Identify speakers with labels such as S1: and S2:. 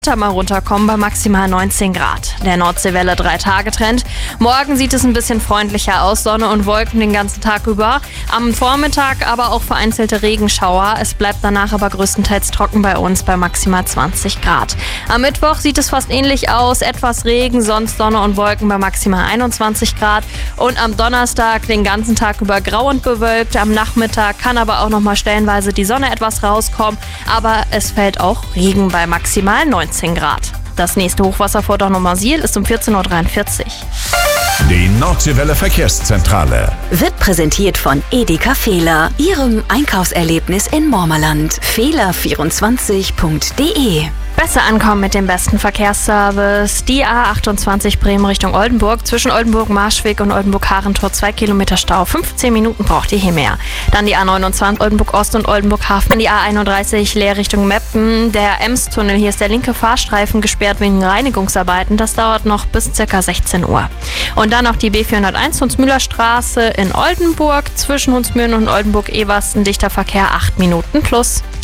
S1: Mal runterkommen bei maximal 19 Grad. Der Nordseewelle 3-Tage-Trend. Morgen sieht es ein bisschen freundlicher aus, Sonne und Wolken den ganzen Tag über. Am Vormittag aber auch vereinzelte Regenschauer. Es bleibt danach aber größtenteils trocken bei uns bei maximal 20 Grad. Am Mittwoch sieht es fast ähnlich aus. Etwas Regen, sonst Sonne und Wolken bei maximal 21 Grad. Und am Donnerstag den ganzen Tag über grau und bewölkt. Am Nachmittag kann aber auch nochmal stellenweise die Sonne etwas rauskommen. Aber es fällt auch Regen bei maximal 19 Grad. Das nächste Hochwasser vor Dornumersiel ist um 14.43 Uhr.
S2: Die Nordseewelle Verkehrszentrale
S3: Wird präsentiert von Edeka Fehler, Ihrem Einkaufserlebnis in Mormerland. Fehler24.de.
S1: Besser ankommen mit dem besten Verkehrsservice. Die A28 Bremen Richtung Oldenburg. Zwischen Oldenburg-Marschweg und Oldenburg-Harentor 2 Kilometer Stau. 15 Minuten braucht ihr hier mehr. Dann die A29 Oldenburg-Ost und Oldenburg-Hafen. Die A31 Leer Richtung Meppen. Der Ems-Tunnel. Hier ist der linke Fahrstreifen gesperrt wegen Reinigungsarbeiten. Das dauert noch bis ca. 16 Uhr. Und dann noch die B401 Hunsmühlerstraße in Oldenburg. Zwischen Hunsmühlen und Oldenburg-Eversten dichter Verkehr 8 Minuten plus.